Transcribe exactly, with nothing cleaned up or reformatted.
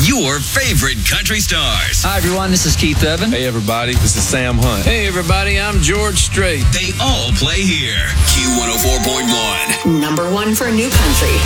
your favorite country stars. Hi, everyone. This is Keith Urban. Hey, everybody. This is Sam Hunt. Hey, everybody. I'm George Strait. They all play here. Q one oh four point one. Number one for new country.